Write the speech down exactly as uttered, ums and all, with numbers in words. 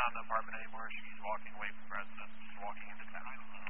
on the apartment anymore. She's walking away from residence, just walking into town.